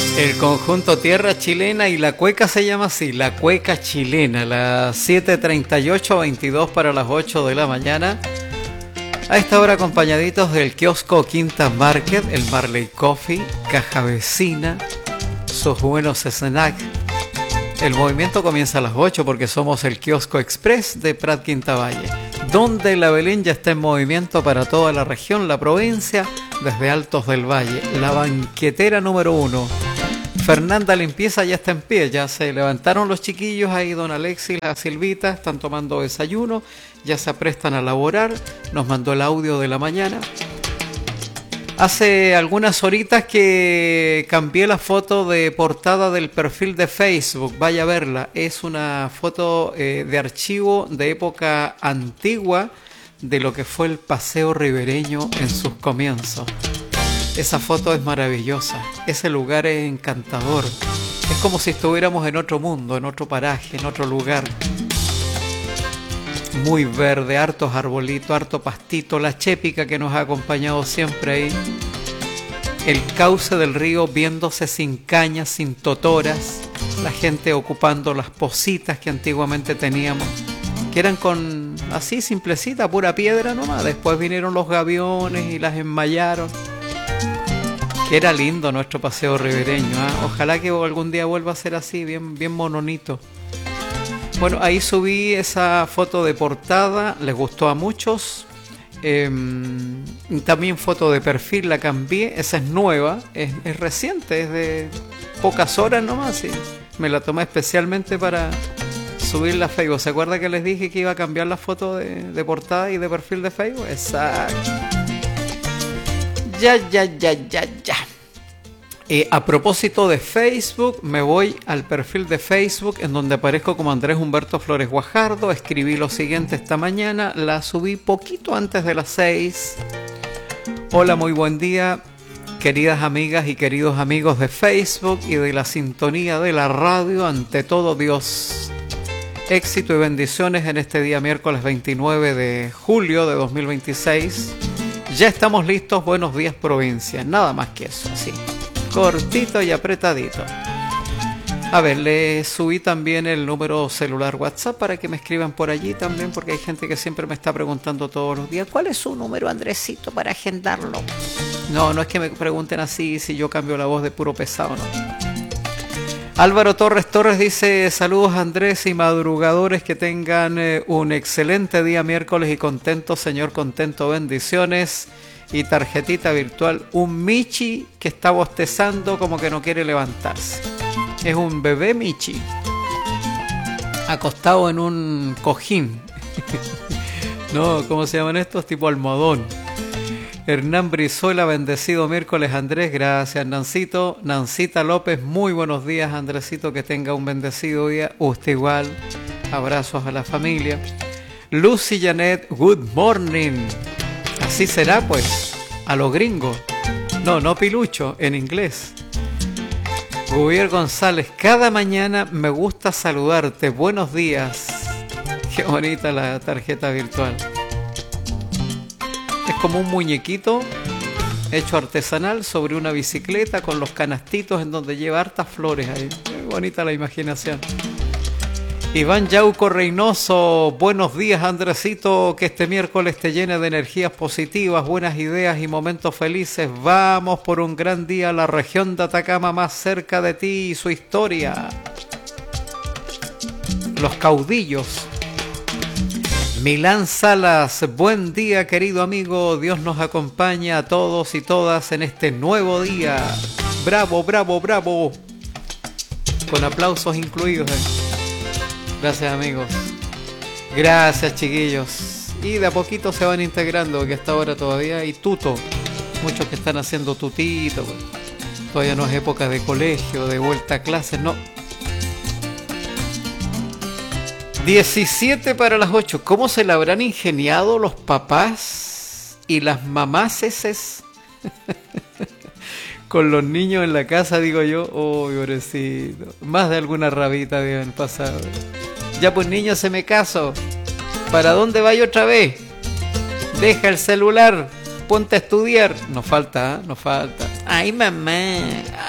El conjunto Tierra Chilena y la cueca se llama así, la cueca chilena, las 7:38, 22 para las 8 de la mañana. A esta hora acompañaditos del kiosco Quinta Market, el Marley Coffee, Caja Vecina, sus buenos snacks. El movimiento comienza a las 8 porque somos el kiosco express de Prat Quinta Valle, donde la Belén ya está en movimiento para toda la región, la provincia, desde Altos del Valle. La banquetera número 1. Fernanda Limpieza ya está en pie, ya se levantaron los chiquillos ahí, don Alexis y la Silvita, están tomando desayuno, ya se aprestan a laborar, nos mandó el audio de la mañana. Hace algunas horitas que cambié la foto de portada del perfil de Facebook, vaya a verla, es una foto de archivo de época antigua de lo que fue el paseo ribereño en sus comienzos. Esa foto es maravillosa, ese lugar es encantador, es como si estuviéramos en otro mundo, en otro paraje, en otro lugar. Muy verde, hartos arbolitos, harto pastito, la chépica que nos ha acompañado siempre ahí. El cauce del río viéndose sin cañas, sin totoras, la gente ocupando las pocitas que antiguamente teníamos, que eran con así simplecita, pura piedra nomás. Después vinieron los gaviones y las enmallaron. Que era lindo nuestro paseo ribereño, ¿eh? Ojalá que algún día vuelva a ser así, bien, bien mononito. Bueno, ahí subí esa foto de portada, les gustó a muchos. También foto de perfil la cambié, esa es nueva, es reciente, es de pocas horas nomás. ¿Sí? Me la tomé especialmente para subirla a Facebook. ¿Se acuerda que les dije que iba a cambiar la foto de portada y de perfil de Facebook? Exacto. Ya. A propósito de Facebook, me voy al perfil de Facebook en donde aparezco como Andrés Humberto Flores Guajardo. Escribí lo siguiente esta mañana, la subí poquito antes de las 6. Hola, muy buen día, queridas amigas y queridos amigos de Facebook y de la sintonía de la radio. Ante todo, Dios, éxito y bendiciones en este día miércoles 29 de julio de 2026. Ya estamos listos, buenos días provincia, nada más que eso, así, cortito y apretadito. A ver, le subí también el número celular WhatsApp para que me escriban por allí también, porque hay gente que siempre me está preguntando todos los días, ¿cuál es su número, Andresito, para agendarlo? No es que me pregunten así si yo cambio la voz de puro pesado, no. Álvaro Torres dice, saludos Andrés y madrugadores, que tengan un excelente día miércoles y contento, señor contento, bendiciones. Y tarjetita virtual, un Michi que está bostezando como que no quiere levantarse. Es un bebé Michi, acostado en un cojín. No, ¿cómo se llaman estos? Tipo almohadón. Hernán Brizuela, bendecido miércoles Andrés, gracias Nancito. Nancita López, muy buenos días Andresito, que tenga un bendecido día. Usted igual, abrazos a la familia. Lucy Janet, good morning. Así será pues, a los gringos. No pilucho, en inglés. Gubier González, cada mañana me gusta saludarte, buenos días. Qué bonita la tarjeta virtual. Es como un muñequito hecho artesanal sobre una bicicleta con los canastitos en donde lleva hartas flores ahí. Qué bonita la imaginación. Iván Yauco Reynoso, buenos días Andresito, que este miércoles te llene de energías positivas, buenas ideas y momentos felices. Vamos por un gran día a la región de Atacama, más cerca de ti y su historia. Los caudillos. Milán Salas, buen día querido amigo, Dios nos acompaña a todos y todas en este nuevo día. Bravo, bravo, bravo. Con aplausos incluidos. Gracias amigos. Gracias chiquillos. Y de a poquito se van integrando, que hasta ahora todavía hay tuto. Muchos que están haciendo tutito. Todavía no es época de colegio, de vuelta a clases, no. 17 para las 8. ¿Cómo se la habrán ingeniado los papás y las mamáses con los niños en la casa, digo yo? Oh, pobrecito. Más de alguna rabita habían pasado. Ya pues niño, se me caso. ¿Para dónde vaya otra vez? Deja el celular, ponte a estudiar. Nos falta, ¿eh? Nos falta. Ay mamá,